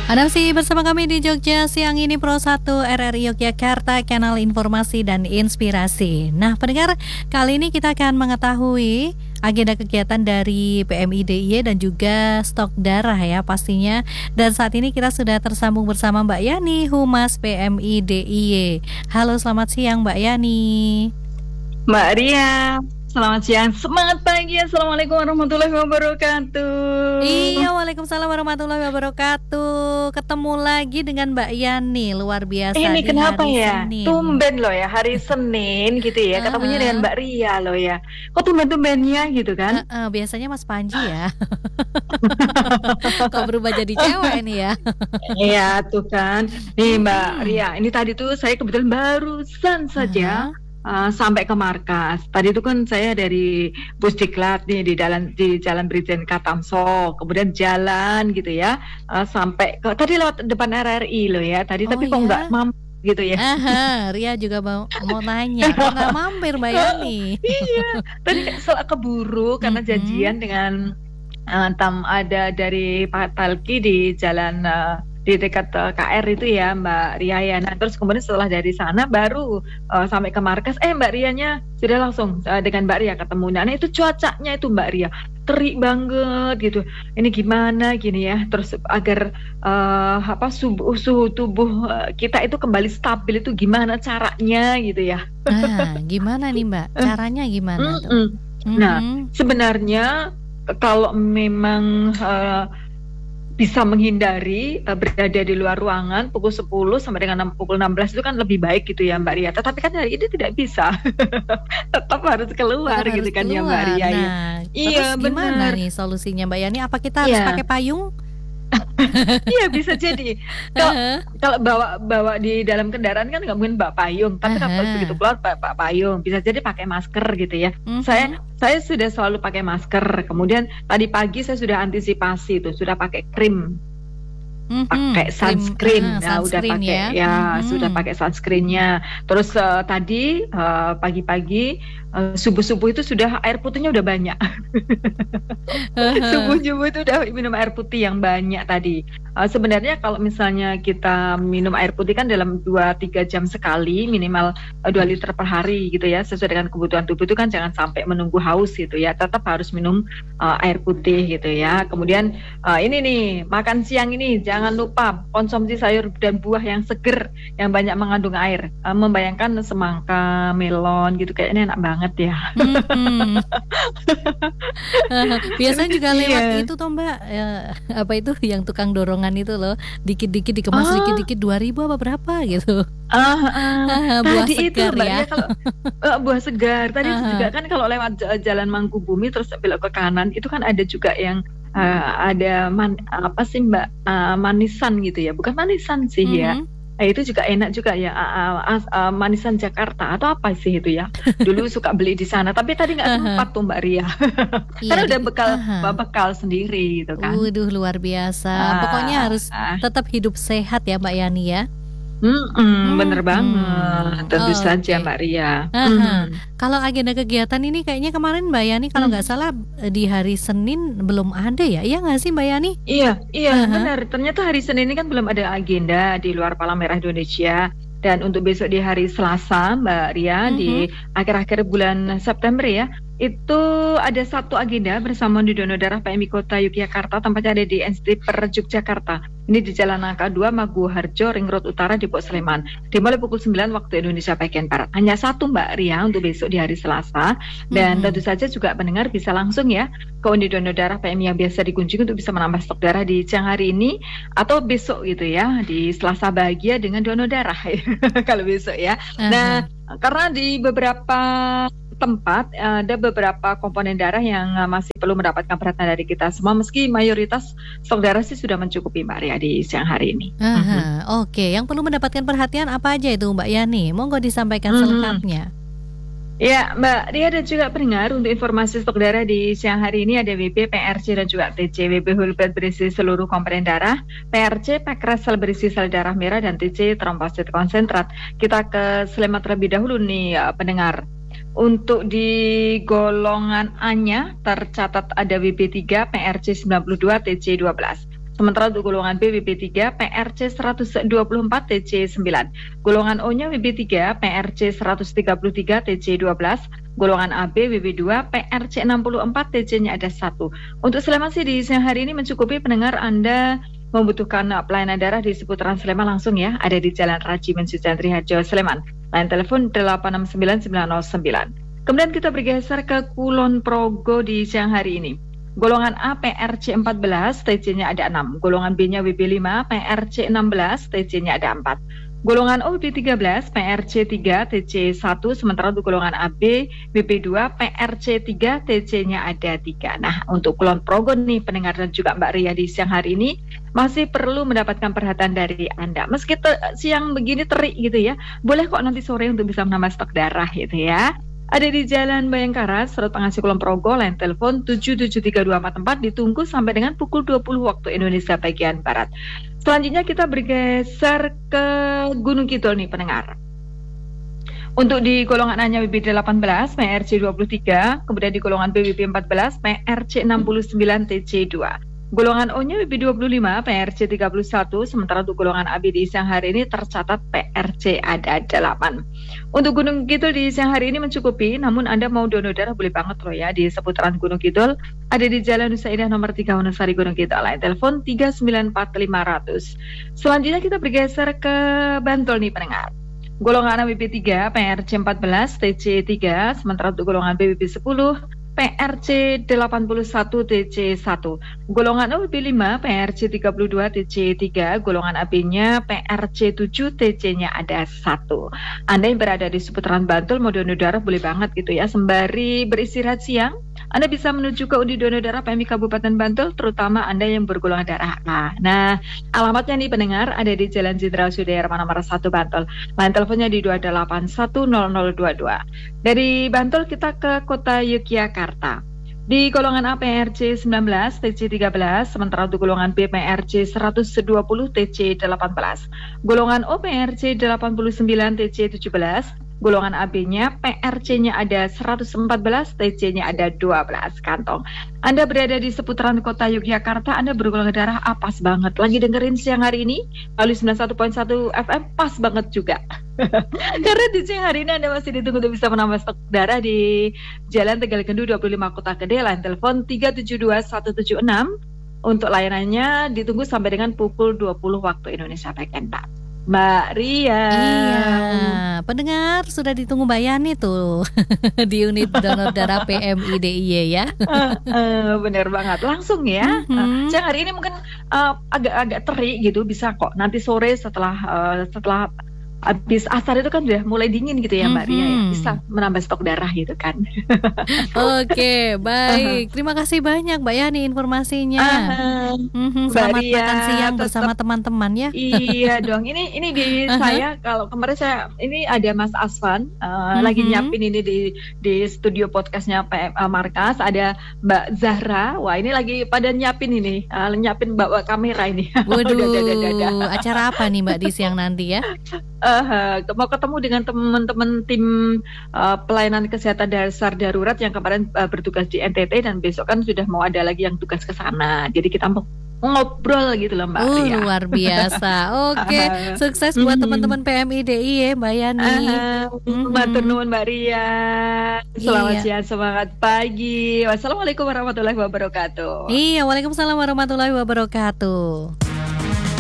Anda masih bersama kami di Jogja Siang ini Pro 1 RRI Yogyakarta, kanal informasi dan inspirasi. Nah, pendengar, kali ini kita akan mengetahui agenda kegiatan dari PMI DIY dan juga stok darah ya pastinya. Dan saat ini kita sudah tersambung bersama Mbak Yani, Humas PMI DIY. Halo, selamat siang Mbak Yani. Mbak Ria, selamat siang, semangat pagi, Assalamualaikum warahmatullahi wabarakatuh. Iya, waalaikumsalam warahmatullahi wabarakatuh. Ketemu lagi dengan Mbak Yani, luar biasa. Ini di kenapa hari ya? Senin. Tumben loh ya, hari Senin gitu ya, ketemunya dengan Mbak Ria loh ya. Kok tumben-tumbennya gitu kan? Biasanya Mas Panji ya. Kok berubah jadi cewek nih ya? Iya tuh kan. Nih Mbak Ria, ini tadi tuh saya kebetulan barusan saja sampai ke markas. Tadi itu kan saya dari Pusdiklat nih di Jalan Brigjen Katamso, kemudian jalan gitu ya sampai ke tadi lewat depan RRI loh ya. Tadi tapi kok nggak mampu gitu ya. Ria juga mau nanya, kok nggak mampir Mbak Yani? Iya, tadi keburu karena janjian dengan ada dari Pak Talki di jalan di dekat KR itu ya Mbak Ria ya. Nah terus kemudian setelah dari sana baru sampai ke markas, Mbak Rianya sudah langsung dengan Mbak Ria ketemu. Nah itu cuacanya itu Mbak Ria terik banget gitu. Ini gimana gini ya, terus agar suhu tubuh kita itu kembali stabil itu gimana caranya gitu ya. Gimana nih Mbak? Caranya gimana tuh? Nah sebenarnya kalau memang bisa menghindari berada di luar ruangan pukul 10 sampai dengan pukul 16 itu kan lebih baik gitu ya Mbak Ria. Tetapi kan hari ini tidak bisa. Tetap harus keluar gitu kan ya Mbak Ria. Nah, iya, gimana nih solusinya Mbak Yani? Apa kita harus pakai payung? Iya bisa jadi. Kalau bawa di dalam kendaraan kan nggak mungkin bawa payung, tapi kalau begitu keluar bawa payung, bisa jadi pakai masker gitu ya. Saya sudah selalu pakai masker. Kemudian tadi pagi saya sudah antisipasi itu, sudah pakai krim. Pakai sunscreen, udah pakai sudah pakai sunscreennya. Terus tadi pagi-pagi subuh-subuh itu sudah air putihnya udah banyak. Subuh-subuh itu udah minum air putih yang banyak tadi. Sebenarnya kalau misalnya kita minum air putih kan dalam 2-3 jam sekali, minimal 2 liter per hari gitu ya, sesuai dengan kebutuhan tubuh itu kan jangan sampai menunggu haus gitu ya, tetap harus minum air putih gitu ya. Kemudian ini nih, makan siang ini jangan lupa konsumsi sayur dan buah yang seger, yang banyak mengandung air. Membayangkan semangka, melon gitu, kayaknya enak banget ya. Biasanya juga lewat itu toh Mbak, apa itu yang tukang dorongan itu loh, dikit-dikit dikemas dikit-dikit 2.000 apa berapa gitu. Buah tadi segar itu, ya. kalau buah segar tadi itu juga kan kalau lewat jalan Mangkubumi terus belok ke kanan itu kan ada juga yang ada manisan gitu ya, bukan manisan sih ya. Itu juga enak juga ya, manisan Jakarta atau apa sih itu ya. Dulu suka beli di sana, tapi tadi nggak sempat tuh Mbak Ria. Karena udah bekal sendiri gitu kan. Waduh, luar biasa. Pokoknya harus tetap hidup sehat ya Mbak Yani ya. Bener banget, tentu saja Mbak Ria. Kalau agenda kegiatan ini kayaknya kemarin Mbak Yani kalau nggak salah di hari Senin belum ada ya, iya nggak sih Mbak Yani? Iya benar. Ternyata hari Senin ini kan belum ada agenda di luar Palang Merah Indonesia. Dan untuk besok di hari Selasa Mbak Ria, di akhir-akhir bulan September ya, itu ada satu agenda bersama di donor darah PMI Kota Yogyakarta, tempatnya ada di NST Per Yogyakarta. Ini di Jalan Nangka 2, Maguharjo, Ring Road Utara, Depok Sleman. Dimulai pukul 9 waktu Indonesia bagian Barat. Hanya satu Mbak Ria untuk besok di hari Selasa. Dan tentu saja juga pendengar bisa langsung ya ke unit donor darah PMI yang biasa dikunjungi untuk bisa menambah stok darah di siang hari ini atau besok gitu ya, di Selasa bahagia dengan donor darah kalau besok ya. Nah, karena di beberapa tempat ada beberapa komponen darah yang masih perlu mendapatkan perhatian dari kita semua, meski mayoritas stok darah sih sudah mencukupi Mbak Ria di siang hari ini. Oke, yang perlu mendapatkan perhatian apa aja itu Mbak Yani? Monggo disampaikan selengkapnya. Ya Mbak Ria dan juga pendengar, untuk informasi stok darah di siang hari ini ada WB, PRC dan juga TC. WB whole blood berisi seluruh komponen darah, PRC packres sel berisi sel darah merah, dan TC trombosit konsentrat. Kita ke Sleman terlebih dahulu nih pendengar. Untuk di golongan A-nya tercatat ada WB3, PRC 92, TC 12. Sementara untuk golongan B WB3 PRC 124 TC 9. Golongan O-nya WB3 PRC 133 TC 12. Golongan AB WB2 PRC 64 TC-nya ada 1. Untuk Sleman sih di siang hari ini mencukupi. Pendengar, Anda membutuhkan pelayanan darah di seputaran Sleman langsung ya, ada di Jalan Rajimin Sujantri Harjo Sleman. Line telepon 869909. Kemudian kita bergeser ke Kulon Progo di siang hari ini. Golongan A PRC 14, TC-nya ada 6. Golongan B-nya WB5, PRC 16, TC-nya ada 4. Golongan O WB13, PRC 3, TC 1. Sementara untuk golongan AB, WB2, PRC 3, TC-nya ada 3. Nah, untuk Kulon Progo nih pendengar dan juga Mbak Ria di siang hari ini masih perlu mendapatkan perhatian dari Anda. Meski siang begini terik gitu ya, boleh kok nanti sore untuk bisa menambah stok darah gitu ya. Ada di Jalan Bayangkara, Serut Pengasi Kulon Progo, line telepon 773244, ditunggu sampai dengan pukul 20 waktu Indonesia bagian Barat. Selanjutnya kita bergeser ke Gunung Kidul nih pendengar. Untuk di golongan A-nya WB18, PRC 23, kemudian di golongan B WB14, PRC 69, TC 2. Golongan O-nya WB25, PRC 31, sementara untuk golongan AB di siang hari ini tercatat PRC ada 8. Untuk Gunung Kidul di siang hari ini mencukupi, namun Anda mau donor darah boleh banget loh ya di seputaran Gunung Kidul, ada di Jalan Nusa Indah nomor 3 Wonosari Gunung Kidul, line telepon 394500. Selanjutnya kita bergeser ke Bantul nih pendengar. Golongan A WB3, PRC 14, TC 3, sementara untuk golongan B WB10, PRC 81 TC 1. Golongan O WB5 PRC 32 TC 3. Golongan AB-nya PRC 7 TC-nya ada 1. Anda yang berada di seputaran Bantul mau donor darah boleh banget gitu ya. Sembari beristirahat siang, Anda bisa menuju ke Undi Donor Darah PMI Kabupaten Bantul, terutama Anda yang bergolongan darah A. Nah, alamatnya nih pendengar ada di Jalan Jenderal Sudirman nomor 1 Bantul. Line teleponnya di 2810022. Dari Bantul kita ke kota Yogyakarta. Di golongan A PRC 19 TC 13, sementara untuk golongan B PRC 120 TC 18. Golongan O PRC 89 TC 17. Golongan AB-nya PRC-nya ada 114, TC-nya ada 12 kantong. Anda berada di seputaran kota Yogyakarta, Anda bergolongan darah pas banget. Lagi dengerin siang hari ini, melalui 91.1 FM, pas banget juga. Karena di siang hari ini Anda masih ditunggu untuk bisa menambah stok darah di Jalan Tegal Gendu 25 Kota Gede, line telepon 372176. Untuk layanannya ditunggu sampai dengan pukul 20 waktu Indonesia bagian Barat. Mbak Ria. Iya, pendengar sudah ditunggu Mbak Yani tuh di unit donor darah PMI DIY ya. Bener banget, langsung ya. Siang hari ini mungkin agak-agak terik gitu, bisa kok nanti sore setelah habis asar itu kan udah mulai dingin gitu ya Mbak Ria ya, bisa menambah stok darah gitu kan. Oke, baik. Terima kasih banyak Mbak Yani informasinya. Selamat Ria, makan siang bersama teman-teman ya. Iya dong. Ini di saya kalau kemarin saya ini ada Mas Asvan lagi nyiapin ini di studio podcastnya Markas, ada Mbak Zahra. Wah, ini lagi pada nyiapin ini, nyiapin bawa kamera ini. Waduh, acara apa nih Mbak di siang nanti ya? Mau ketemu dengan teman-teman tim pelayanan kesehatan dasar darurat yang kemarin bertugas di NTT, dan besok kan sudah mau ada lagi yang tugas ke sana. Jadi kita mau ngobrol gitu loh Mbak Ria. Luar biasa. Oke, sukses buat teman-teman PMI DIY ya Mbak Yani. Matur nuwun Mbak Ria. Selamat siang, semangat pagi. Wassalamualaikum warahmatullahi wabarakatuh. Iya, waalaikumsalam warahmatullahi wabarakatuh.